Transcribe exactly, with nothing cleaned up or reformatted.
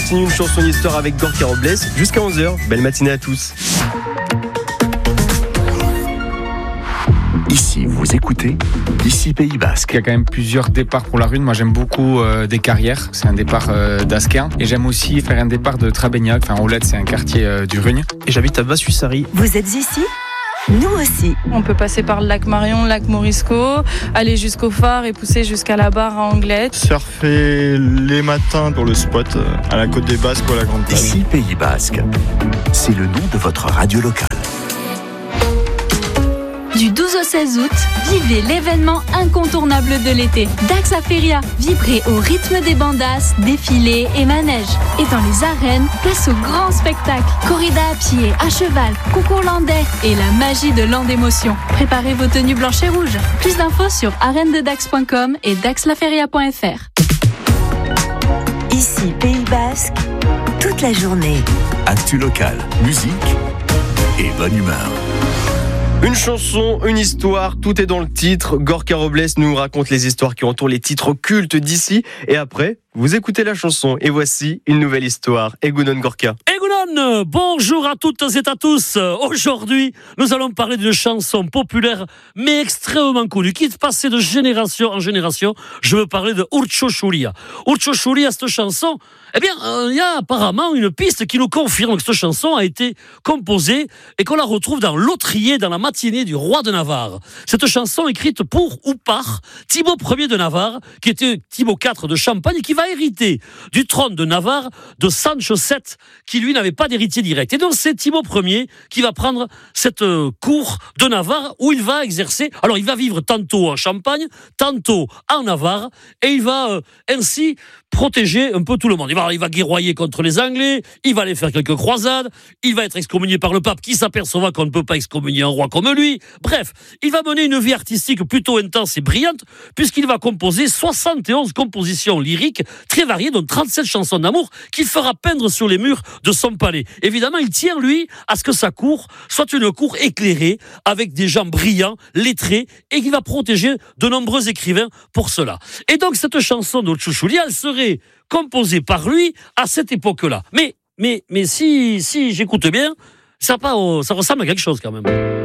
continue une chanson d'histoire avec Gorka Robles jusqu'à onze heures. Belle matinée à tous. Ici, vous écoutez, ici Pays Basque. Il y a quand même plusieurs départs pour la Rune. Moi, j'aime beaucoup euh, des carrières. C'est un départ euh, d'Asquin. Et j'aime aussi faire un départ de Trabegnac. Enfin, Olette, c'est un quartier euh, du Rugne. Et j'habite à Vassuissari. Vous êtes ici ? Nous aussi. On peut passer par le lac Marion, le lac Morisco, aller jusqu'au phare et pousser jusqu'à la barre à Anglette. Surfer les matins pour le spot à la côte des Basques ou à la Grande Plage. Ici Pays Basque. C'est le nom de votre radio locale. Du douze au seize août, vivez l'événement incontournable de l'été. Dax à Feria, vibrez au rythme des bandas, défilés et manèges. Et dans les arènes, place au grand spectacle. Corrida à pied, à cheval, concours landais et la magie de Land d'émotion. Préparez vos tenues blanches et rouges. Plus d'infos sur arène de dax point com et dax la feria point f r. Ici Pays Basque, toute la journée. Actu locale, musique et bonne humeur. Une chanson, une histoire, tout est dans le titre. Gorka Robles nous raconte les histoires qui entourent les titres cultes d'ici. Et après, vous écoutez la chanson. Et voici une nouvelle histoire. Egunon Gorka. Egunon, bonjour à toutes et à tous. Aujourd'hui, nous allons parler d'une chanson populaire, mais extrêmement connue, qui est passée de génération en génération. Je veux parler de Urcho Xulia. Urcho Xulia, cette chanson, eh bien, il euh, y a apparemment une piste qui nous confirme que cette chanson a été composée et qu'on la retrouve dans l'Autrier, dans la matinée du roi de Navarre. Cette chanson écrite pour ou par Thibaut Ier de Navarre, qui était Thibaut quatre de Champagne, et qui va hériter du trône de Navarre de Sancho sept, qui lui n'avait pas d'héritier direct. Et donc c'est Thibaut Ier qui va prendre cette euh, cour de Navarre où il va exercer. Alors il va vivre tantôt en Champagne, tantôt en Navarre, et il va euh, ainsi protéger un peu tout le monde. Il va, il va guerroyer contre les Anglais, il va aller faire quelques croisades, il va être excommunié par le pape qui s'apercevra qu'on ne peut pas excommunier un roi comme lui. Bref, il va mener une vie artistique plutôt intense et brillante, puisqu'il va composer soixante et onze compositions lyriques très variées, dont trente-sept chansons d'amour qu'il fera peindre sur les murs de son palais. Évidemment, il tient, lui, à ce que sa cour soit une cour éclairée, avec des gens brillants, lettrés, et qui va protéger de nombreux écrivains pour cela. Et donc, cette chanson d'Urcho Xulia, elle serait composée par lui à cette époque-là. Mais, mais, mais si, si j'écoute bien, ça, pas, ça ressemble à quelque chose quand même.